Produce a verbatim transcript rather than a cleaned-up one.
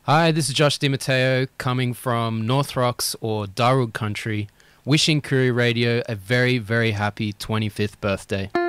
Hi, this is Josh DiMatteo coming from North Rocks or Darug country, wishing Kuru Radio a very, very happy twenty-fifth birthday.